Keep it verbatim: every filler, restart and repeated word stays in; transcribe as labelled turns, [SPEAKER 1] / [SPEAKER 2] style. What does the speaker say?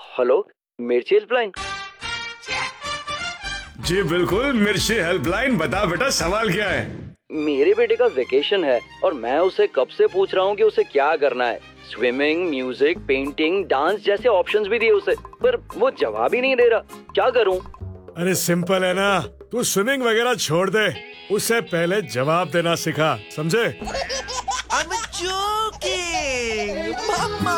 [SPEAKER 1] Hello, मिर्ची helpline.
[SPEAKER 2] जी बिल्कुल, मिर्ची हेल्पलाइन। बता बेटा, सवाल क्या है?
[SPEAKER 1] मेरे बेटे का वेकेशन है और मैं उसे कब से पूछ रहा हूँ कि उसे क्या करना है। स्विमिंग, म्यूजिक, पेंटिंग, डांस जैसे ऑप्शंस भी दिए उसे, पर वो जवाब ही नहीं दे रहा। क्या करूँ?
[SPEAKER 2] अरे सिंपल है ना, तू स्विमिंग वगैरह छोड़ दे, उससे पहले जवाब देना सिखा, समझे?
[SPEAKER 3] I'm joking! Mama!